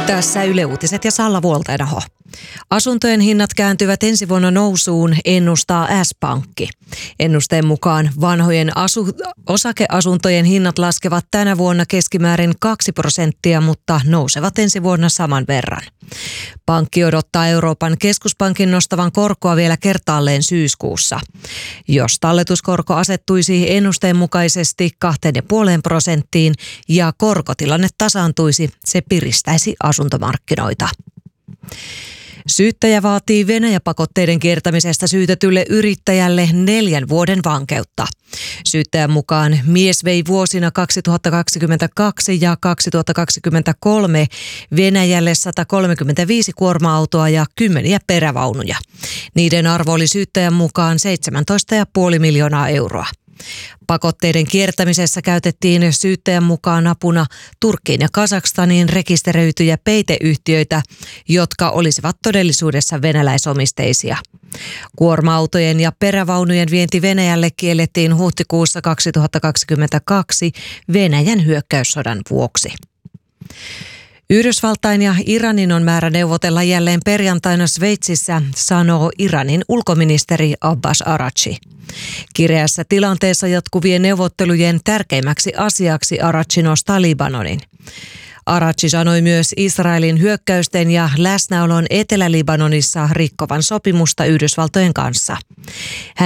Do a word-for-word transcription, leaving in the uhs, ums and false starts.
Tässä Yle Uutiset ja Salla Vuoltainaho. Asuntojen hinnat kääntyvät ensi vuonna nousuun, ennustaa S-pankki. Ennusteen mukaan vanhojen asu- osakeasuntojen hinnat laskevat tänä vuonna keskimäärin kaksi prosenttia, mutta nousevat ensi vuonna saman verran. Pankki odottaa Euroopan keskuspankin nostavan korkoa vielä kertaalleen syyskuussa. Jos talletuskorko asettuisi ennusteen mukaisesti kahteen ja puoleen prosenttiin ja korkotilanne tasaantuisi, se piristäisi asuntomarkkinoita. Syyttäjä vaatii Venäjä-pakotteiden kiertämisestä syytetylle yrittäjälle neljän vuoden vankeutta. Syyttäjän mukaan mies vei vuosina kaksituhattakaksikymmentäkaksi ja kaksituhattakaksikymmentäkolme Venäjälle sata kolmekymmentäviisi kuorma-autoa ja kymmeniä perävaunuja. Niiden arvo oli syyttäjän mukaan seitsemäntoista pilkku viisi miljoonaa euroa. Pakotteiden kiertämisessä käytettiin syyttäjän mukaan apuna Turkkiin ja Kazakstaniin rekisteröityjä peiteyhtiöitä, jotka olisivat todellisuudessa venäläisomisteisia. Kuorma-autojen ja perävaunujen vienti Venäjälle kiellettiin huhtikuussa kaksituhattakaksikymmentäkaksi Venäjän hyökkäyssodan vuoksi. Yhdysvaltain ja Iranin on määrä neuvotella jälleen perjantaina Sveitsissä, sanoo Iranin ulkoministeri Abbas Araghchi. Kireässä tilanteessa jatkuvien neuvottelujen tärkeimmäksi asiaksi Araghchi nostaa Libanonin. Araghchi sanoi myös Israelin hyökkäysten ja läsnäolon Etelä-Libanonissa rikkovan sopimusta Yhdysvaltojen kanssa. Hän